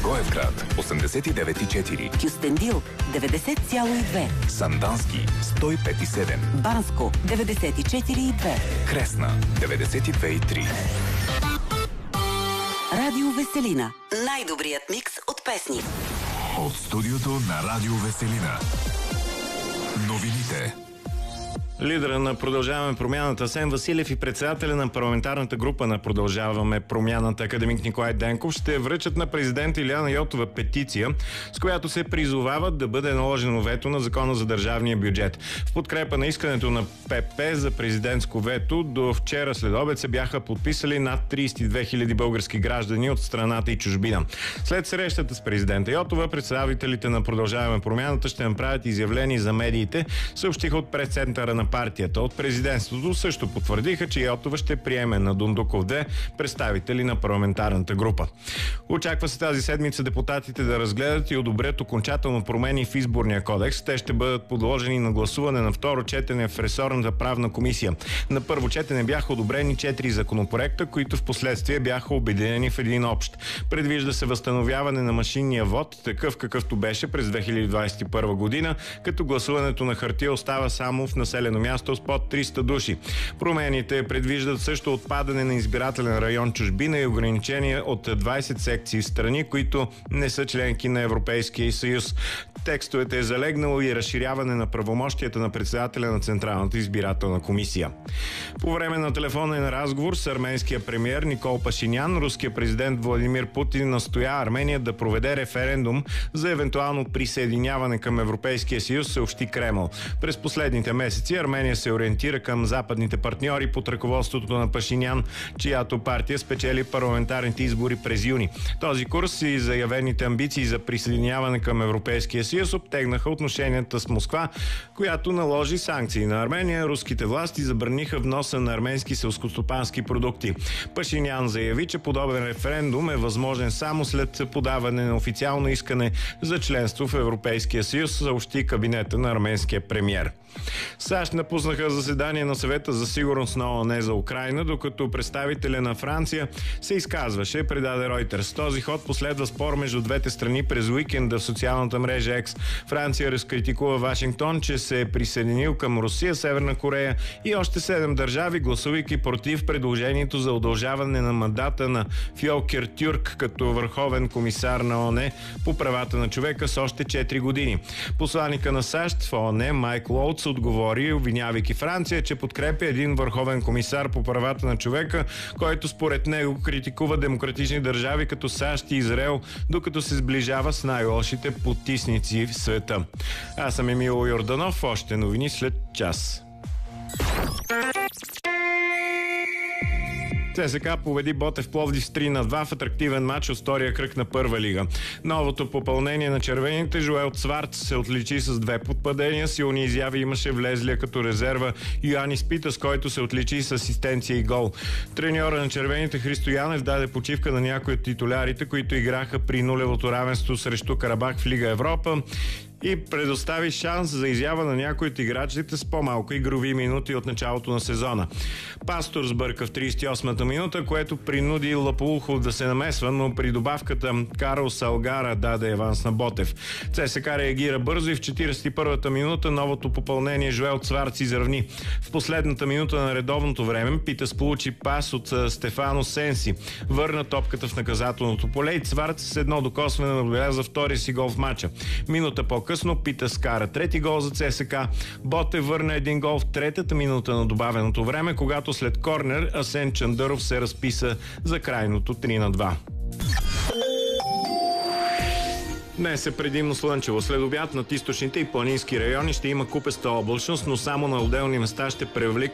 Благоевград 89,4, Кюстендил 90,2, Сандански 105,7, Банско 94,2, Кресна 92,3. Радио Веселина. Най-добрият микс от песни. От студиото на Радио Веселина. Новините. Лидера на Продължаваме промяната Асен Василев и председателя на парламентарната група на Продължаваме промяната академик Николай Денков ще връчат на президента Илияна Йотова петиция, с която се призовават да бъде наложено вето на Закона за държавния бюджет. В подкрепа на искането на ПП за президентско вето до вчера след обед се бяха подписали над 32 000 български граждани от страната и чужбина. След срещата с президента Йотова, представителите на Продължаваме промяната ще направят изявление за медиите, съобщиха от пресцентъра на партията. От президентството също потвърдиха, че Йотова ще приеме на Дондуков 2 представители на парламентарната група. Очаква се тази седмица депутатите да разгледат и одобрят окончателно промени в изборния кодекс. Те ще бъдат подложени на гласуване на второ четене в ресорната правна комисия. На първо четене бяха одобрени 4 законопроекта, които в последствие бяха обединени в един общ. Предвижда се възстановяване на машинния вод, такъв какъвто беше през 2021 година, като гласуването на хартия остава само в населено място с под 300 души. Промените предвиждат също отпадане на избирателен район чужбина и ограничения от 20 секции в страни, които не са членки на Европейския съюз. Текстовете е залегнало и разширяване на правомощията на председателя на Централната избирателна комисия. По време на телефонен разговор с арменския премиер Никол Пашинян, руския президент Владимир Путин настоя Армения да проведе референдум за евентуално присъединяване към Европейския съюз, съобщи Кремъл. През последните месеци Армения се ориентира към западните партньори под ръководството на Пашинян, чиято партия спечели парламентарните избори през юни. Този курс и заявените амбиции за присъединяване към Европейския съюз обтегнаха отношенията с Москва, която наложи санкции на Армения. Руските власти забраниха вноса на арменски селскостопански продукти. Пашинян заяви, че подобен референдум е възможен само след подаване на официално искане за членство в Европейския съюз, съобщи кабинета на арменския премиер. САЩ напуснаха заседание на съвета за сигурност на ООН за Украйна, докато представителя на Франция се изказваше, предаде Reuters. Този ход последва спор между двете страни през уикенда в социалната мрежа X. Франция разкритикува Вашингтон, че се е присъединил към Русия, Северна Корея и още 7 държави, гласувайки против предложението за удължаване на мандата на Фьолкер Тюрк като върховен комисар на ООН по правата на човека с още 4 години. Посланика на САЩ в ООН Майк Лоудс отговори, обвинявайки Франция, че подкрепя един върховен комисар по правата на човека, който според него критикува демократични държави като САЩ и Израел, докато се сближава с най-лошите потисници в света. Аз съм Емил Йорданов, още новини след час. ЦСКА победи Ботев Пловдив с 3-2 в атрактивен матч от втория кръг на първа лига. Новото попълнение на червените Жоел Цварц се отличи с 2 подпадения. Силни изяви имаше влезлия като резерва Йоанис Питас, който се отличи с асистенция и гол. Треньора на червените Христо Янев даде почивка на някои от титулярите, които играха при нулевото равенство срещу Карабах в Лига Европа, и предостави шанс за изява на някои от играчите с по-малко игрови минути от началото на сезона. Пастор сбърка в 38-та минута, което принуди Лапоухов да се намесва, но при добавката Карл Салгара даде аванс на Ботев. ЦСКА реагира бързо и в 41-та минута новото попълнение Жоел Цварц изравни. В последната минута на редовното време Питас получи пас от Стефано Сенси. Върна топката в наказателното поле и Цварц с едно докосване отбеляза втория си гол в мача. Минута по-късно Питас кара трети гол за ЦСКА. Ботев върна един гол в третата минута на добавеното време, когато след корнер Асен Чандъров се разписа за крайното 3-2. Днес е предимно слънчево. След обяд над източните и планински райони ще има купеста облачност, но само на отделни места ще превлика